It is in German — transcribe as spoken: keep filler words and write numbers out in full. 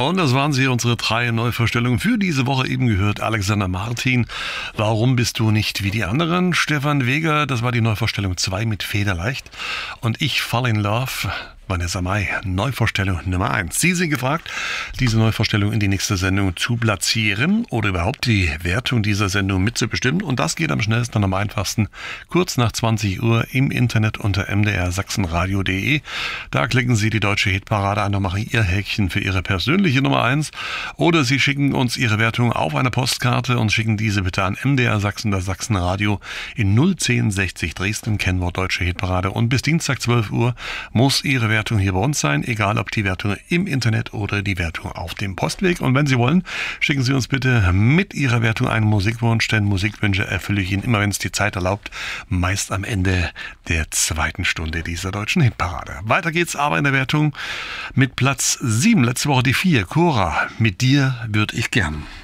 Und das waren sie, unsere drei Neuvorstellungen für diese Woche. Eben gehört Alexander Martin. Warum bist du nicht wie die anderen? Stefan Weger, das war die Neuvorstellung zwei mit Federleicht. Und ich Fall in Love, Vanessa Mai, Neuvorstellung Nummer eins. Sie sind gefragt, diese Neuvorstellung in die nächste Sendung zu platzieren oder überhaupt die Wertung dieser Sendung mitzubestimmen. Und das geht am schnellsten und am einfachsten kurz nach zwanzig Uhr im Internet unter m d r sachsenradio punkt d e. Da klicken Sie die deutsche Hitparade an und machen Ihr Häkchen für Ihre persönliche Nummer eins. Oder Sie schicken uns Ihre Wertung auf eine Postkarte und schicken diese bitte an M D R Sachsen, das Sachsenradio in null zehn sechzig Dresden, Kennwort deutsche Hitparade. Und bis Dienstag zwölf Uhr muss Ihre Wertung hier bei uns sein, egal ob die Wertung im Internet oder die Wertung auf dem Postweg. Und wenn Sie wollen, schicken Sie uns bitte mit Ihrer Wertung einen Musikwunsch, denn Musikwünsche erfülle ich Ihnen immer, wenn es die Zeit erlaubt, meist am Ende der zweiten Stunde dieser deutschen Hitparade. Weiter geht's aber in der Wertung mit Platz sieben, letzte Woche die vier, Cora, mit dir würd ich gern.